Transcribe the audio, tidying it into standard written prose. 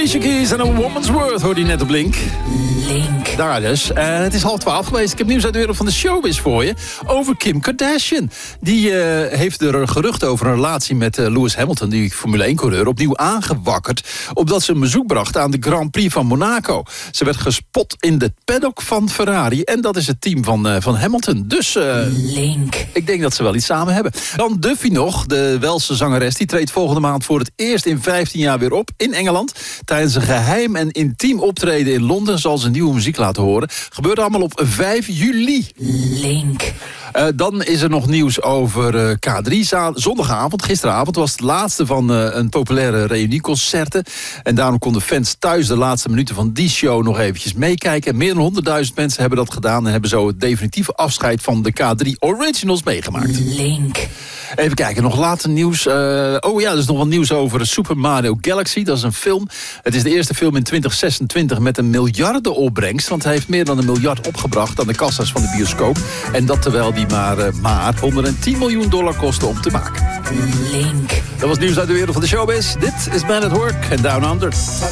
Alicia Keys en A Woman's Worth hoorde je net op Blink. Link. Daar dus. Het is 11:30 geweest. Ik heb nieuws uit de wereld van de showbiz voor je. Over Kim Kardashian. Die heeft er gerucht over een relatie met Lewis Hamilton, die Formule 1-coureur, opnieuw aangewakkerd. Omdat ze een bezoek bracht aan de Grand Prix van Monaco. Ze werd gespot in de paddock van Ferrari. En dat is het team van Hamilton. Dus Link. ik denk dat ze wel iets samen hebben. Dan Duffy nog, de Welse zangeres. Die treedt volgende maand voor het eerst in 15 jaar weer op in Engeland. Tijdens een geheim en intiem optreden in Londen zal ze nieuwe muziek laten horen. Gebeurt allemaal op 5 juli. Link. Dan is er nog nieuws over K3. Zondagavond, gisteravond, was het laatste van een populaire reunieconcerten. En daarom konden fans thuis de laatste minuten van die show nog eventjes meekijken. Meer dan 100.000 mensen hebben dat gedaan en hebben zo het definitieve afscheid van de K3 Originals meegemaakt. Link. Even kijken, nog later nieuws. Er is nog wat nieuws over Super Mario Galaxy. Dat is een film. Het is de eerste film in 2026 met een miljardenopbrengst. Want hij heeft meer dan $1 miljard opgebracht aan de kassa's van de bioscoop. En dat terwijl die maar $110 miljoen kostte om te maken. Link. Dat was nieuws uit de wereld van de showbiz. Dit is Man at Work en Down Under.